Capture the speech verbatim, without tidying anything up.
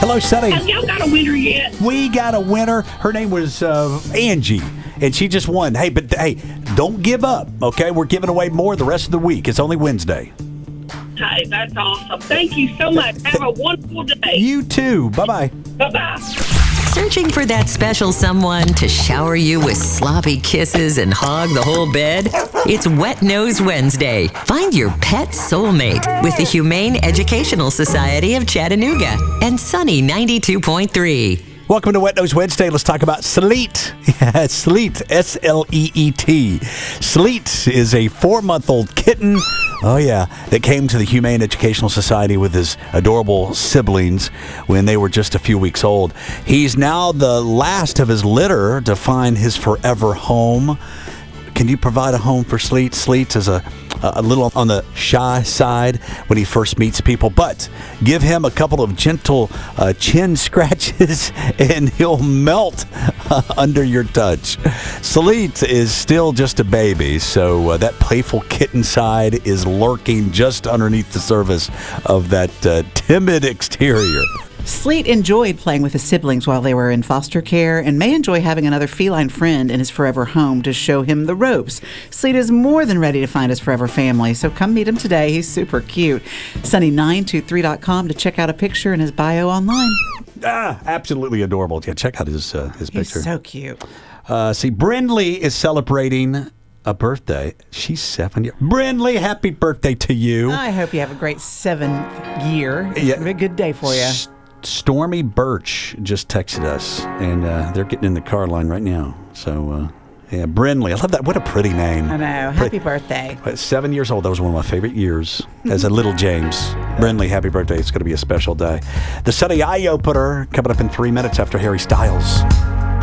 Hello, Sunny. Have y'all got a winner yet? We got a winner. Her name was uh, Angie, and she just won. Hey, but hey, don't give up, okay? We're giving away more the rest of the week. It's only Wednesday. Hey, that's awesome. Thank you so much. Have a wonderful day. You too. Bye-bye. Bye-bye. Searching for that special someone to shower you with sloppy kisses and hog the whole bed? It's Wet Nose Wednesday. Find your pet soulmate with the Humane Educational Society of Chattanooga and Sunny ninety-two point three. Welcome to Wet Nose Wednesday. Let's talk about Sleet. Yeah, Sleet, S L E E T. Sleet is a four-month-old kitten, oh yeah, that came to the Humane Educational Society with his adorable siblings when they were just a few weeks old. He's now the last of his litter to find his forever home. Can you provide a home for Sleet? Sleet is a, a little on the shy side when he first meets people, but give him a couple of gentle uh, chin scratches and he'll melt uh, under your touch. Sleet is still just a baby, so uh, that playful kitten side is lurking just underneath the surface of that uh, timid exterior. Sleet enjoyed playing with his siblings while they were in foster care and may enjoy having another feline friend in his forever home to show him the ropes. Sleet is more than ready to find his forever family, so come meet him today. He's super cute. Sunny nine two three dot com to check out a picture and his bio online. Ah, absolutely adorable. Yeah, check out his uh, his He's picture. so cute. Uh, see, Brindley is celebrating a birthday. She's seven years. Brindley, happy birthday to you. I hope you have a great seventh year. It's Yeah. going to be a good day for you. S- Stormy Birch just texted us, and uh, they're getting in the car line right now. So, uh, yeah, Brindley. I love that. What a pretty name. I know. Pretty- Happy birthday. At seven years old, that was one of my favorite years as a little James. Brindley, happy birthday. It's going to be a special day. The Sunny Eye Opener coming up in three minutes after Harry Styles.